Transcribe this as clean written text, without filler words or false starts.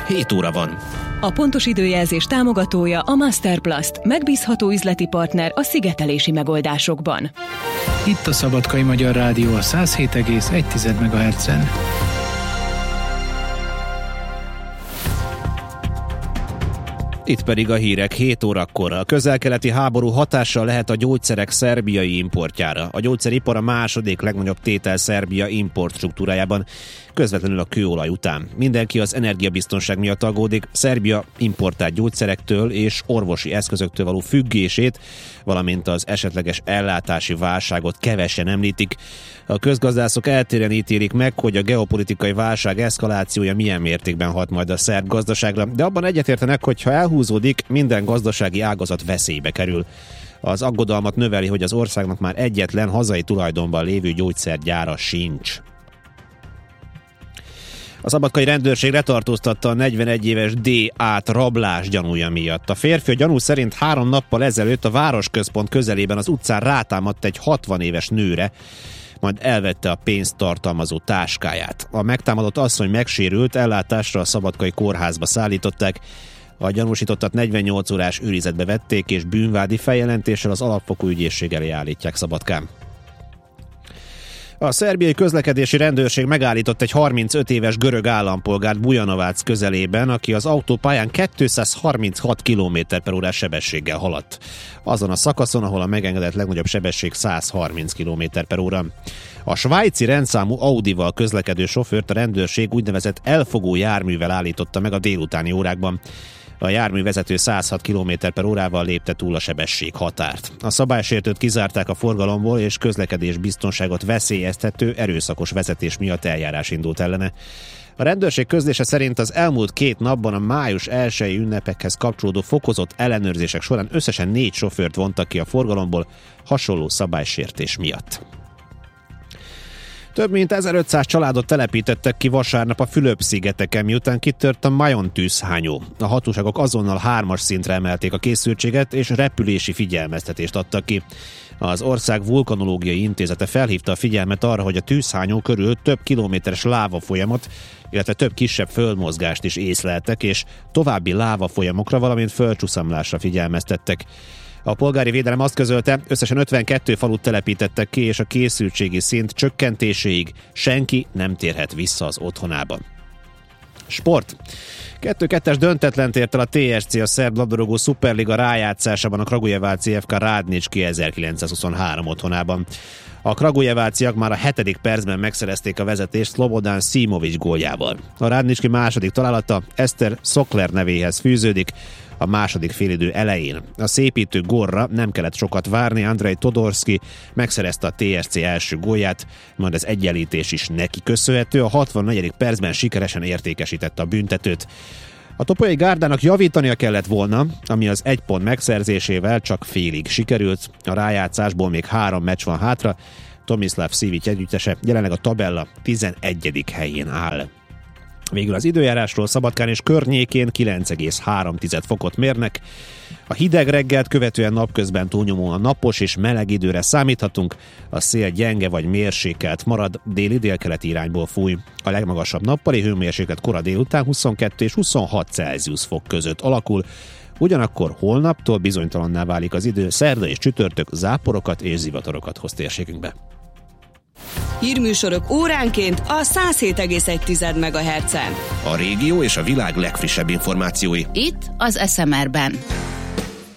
7 óra van. A pontos időjelzés támogatója a Masterplast, megbízható üzleti partner a szigetelési megoldásokban. Itt a Szabadkai Magyar Rádió a 107,1 MHz-en. Itt pedig a hírek 7 órakor. A közel-keleti háború hatással lehet a gyógyszerek szerbiai importjára. A gyógyszeripar a második legnagyobb tétel Szerbia import struktúrájában, közvetlenül a kőolaj után. Mindenki az energiabiztonság miatt aggódik. Szerbia importált gyógyszerektől és orvosi eszközöktől való függését, valamint az esetleges ellátási válságot kevesen említik. A közgazdászok eltérően ítélik meg, hogy a geopolitikai válság eszkalációja milyen mértékben hat majd a szerb gazdaságra, de abban egyetértenek, hogy ha elhúzódik, minden gazdasági ágazat veszélybe kerül. Az aggodalmat növeli, hogy az országnak már egyetlen hazai tulajdonban lévő gyógyszergyára sincs. A szabadkai rendőrség letartóztatta a 41 éves D.A.-t rablás gyanúja miatt. A férfi a gyanú szerint 3 nappal ezelőtt a városközpont közelében az utcán rátámadt egy 60 éves nőre, majd elvette a pénzt tartalmazó táskáját. A megtámadott asszony megsérült, ellátásra a szabadkai kórházba szállították. A gyanúsítottat 48 órás őrizetbe vették, és bűnvádi feljelentéssel az alapfokú ügyészség elé állítják Szabadkán. A szerbiai közlekedési rendőrség megállított egy 35 éves görög állampolgárt Bujanovac közelében, aki az autópályán 236 km/h sebességgel haladt. Azon a szakaszon, ahol a megengedett legnagyobb sebesség 130 km/h. A svájci rendszámú Audival közlekedő sofőrt a rendőrség úgynevezett elfogó járművel állította meg a délutáni órákban. A járművezető 106 km/h lépte túl a sebességhatárt. A szabálysértőt kizárták a forgalomból, és közlekedés biztonságot veszélyeztető erőszakos vezetés miatt eljárás indult ellene. A rendőrség közlése szerint az elmúlt 2 napban a május 1-i ünnepekhez kapcsolódó fokozott ellenőrzések során összesen 4 sofőrt vontak ki a forgalomból hasonló szabálysértés miatt. Több mint 1500 családot telepítettek ki vasárnap a Fülöp-szigeteken, miután kitört a Mayon tűzhányó. A hatóságok azonnal 3-as szintre emelték a készültséget, és repülési figyelmeztetést adtak ki. Az ország vulkanológiai intézete felhívta a figyelmet arra, hogy a tűzhányó körül több kilométeres lávafolyamat, illetve több kisebb földmozgást is észleltek, és további lávafolyamokra, valamint földcsuszamlásra figyelmeztettek. A polgári védelem azt közölte, összesen 52 falut telepítettek ki, és a készültségi szint csökkentéséig senki nem térhet vissza az otthonába. Sport. 2-2-es döntetlent ért el a TSC a szerb labdarúgó szuperliga rájátszásában a Kragujeváci FK Rádnicski 1923 otthonában. A kragujeváciak már a 7. percben megszerezték a vezetést Slobodan Simovic góljával. A Rádnicski második találata Eszter Szokler nevéhez fűződik a második félidő elején. A szépítő gólra nem kellett sokat várni, Andrei Todorszki megszerezte a TSC első gólját, majd az egyenlítés is neki köszönhető. A 64. percben sikeresen értékesítette a büntetőt. A Topolyai Gárdának javítania kellett volna, ami az 1 pont megszerzésével csak félig sikerült. A rájátszásból még 3 meccs van hátra. Tomislav Sivic együttese jelenleg a tabella 11. helyén áll. Végül az időjárásról: Szabadkán és környékén 9,3 fokot mérnek. A hideg reggelt követően napközben túlnyomóan napos és meleg időre számíthatunk. A szél gyenge vagy mérsékelt marad, déli-délkeleti irányból fúj. A legmagasabb nappali hőmérséklet kora délután 22 és 26 Celsius fok között alakul. Ugyanakkor holnaptól bizonytalanná válik az idő, szerda és csütörtök záporokat és zivatorokat hoz térségünkbe. Hírműsorok óránként a 107,1 MHz-en. A régió és a világ legfrissebb információi. Itt az SMR-ben.